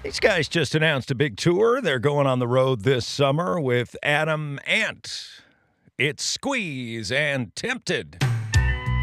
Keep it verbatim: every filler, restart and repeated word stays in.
These guys just announced a big tour. They're going on the road this summer with Adam Ant. It's Squeeze and Tempted.